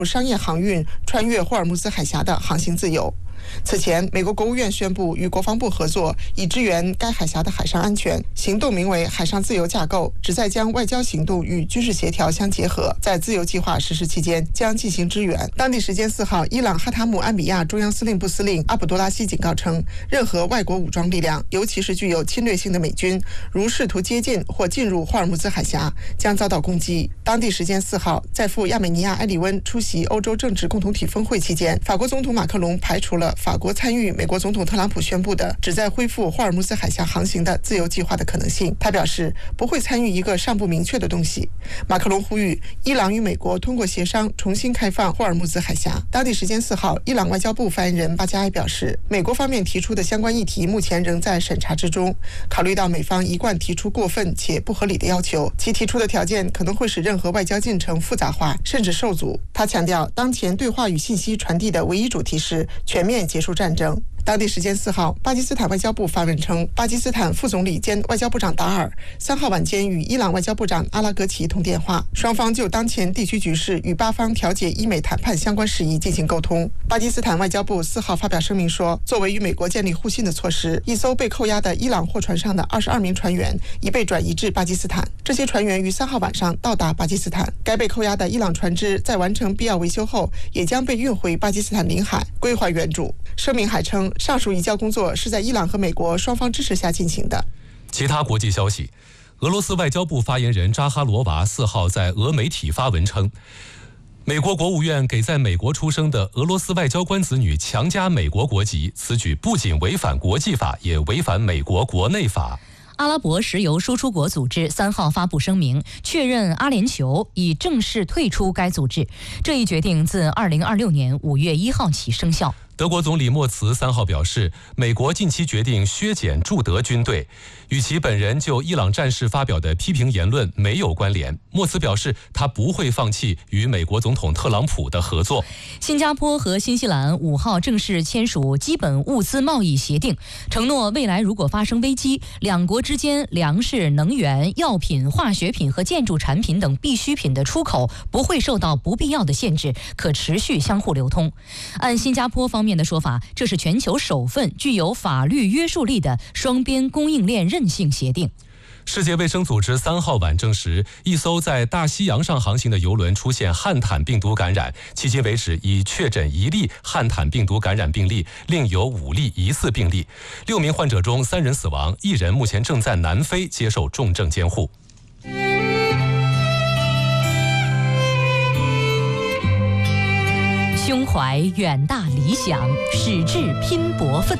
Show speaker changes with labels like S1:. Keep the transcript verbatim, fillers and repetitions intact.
S1: 商业航运穿越霍尔木兹海峡的航行自由。此前，美国国务院宣布与国防部合作，以支援该海峡的海上安全。行动名为“海上自由架构”，旨在将外交行动与军事协调相结合，在自由计划实施期间将进行支援。当地时间四号，伊朗哈塔姆安比亚中央司令部司令阿卜杜拉希警告称，任何外国武装力量，尤其是具有侵略性的美军，如试图接近或进入霍尔木兹海峡，将遭到攻击。当地时间四号，在赴亚美尼亚埃里温出席欧洲政治共同体峰会期间，法国总统马克龙排除了法国参与美国总统特朗普宣布的旨在恢复霍尔木兹海峡航行的自由计划的可能性。他表示不会参与一个尚不明确的东西。马克龙呼吁伊朗与美国通过协商重新开放霍尔木兹海峡。当地时间四号，伊朗外交部发言人巴加埃表示，美国方面提出的相关议题目前仍在审查之中。考虑到美方一贯提出过分且不合理的要求，其提出的条件可能会使任何外交进程复杂化，甚至受阻。他强调，当前对话与信息传递的唯一主题是全面结束战争。当地时间四号，巴基斯坦外交部发文称，巴基斯坦副总理兼外交部长达尔三号晚间与伊朗外交部长阿拉格齐通电话，双方就当前地区局势与巴方调解伊美谈判相关事宜进行沟通。巴基斯坦外交部四号发表声明说，作为与美国建立互信的措施，一艘被扣押的伊朗货船上的二十二名船员已被转移至巴基斯坦。这些船员于三号晚上到达巴基斯坦，该被扣押的伊朗船只在完成必要维修后，也将被运回巴基斯坦领海归还原主。声明还称，上述移交工作是在伊朗和美国双方支持下进行的。
S2: 其他国际消息，俄罗斯外交部发言人扎哈罗娃四号在俄媒体发文称，美国国务院给在美国出生的俄罗斯外交官子女强加美国国籍，此举不仅违反国际法，也违反美国国内法。
S3: 阿拉伯石油输出国组织三号发布声明，确认阿联酋已正式退出该组织。这一决定自二零二六年五月一号起生效。
S2: 德国总理默茨三号表示，美国近期决定削减驻德军队，与其本人就伊朗战事发表的批评言论没有关联。默茨表示，他不会放弃与美国总统特朗普的合作。
S3: 新加坡和新西兰五号正式签署基本物资贸易协定，承诺未来如果发生危机，两国之间粮食、能源、药品、化学品和建筑产品等必需品的出口不会受到不必要的限制，可持续相互流通。按新加坡方面的说法，这是全球首份具有法律约束力的双边供应链韧性协定。
S2: 世界卫生组织三号晚证实，一艘在大西洋上航行的邮轮出现汉坦病毒感染，迄今为止已确诊一例汉坦病毒感染病例，另有五例疑似病例。六名患者中三人死亡，一人目前正在南非接受重症监护。
S3: 胸怀远大理想，矢志拼搏奋